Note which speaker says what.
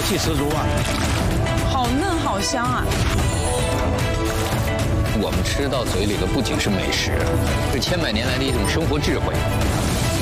Speaker 1: 气十足啊！
Speaker 2: 好嫩好香啊！
Speaker 3: 我们吃到嘴里的不仅是美食，是千百年来的一种生活智慧。